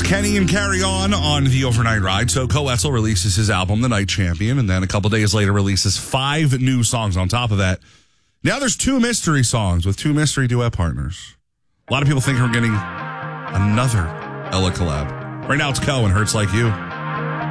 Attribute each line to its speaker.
Speaker 1: It's Kenny and Carry on the Overnight Ride. So Coetzel releases his album, The Night Champion, and then a couple days later releases 5 new songs on top of that. Now there's 2 mystery songs with 2 mystery duet partners. A lot of people think we're getting another Ella collab. Right now it's Co and Hurts Like You.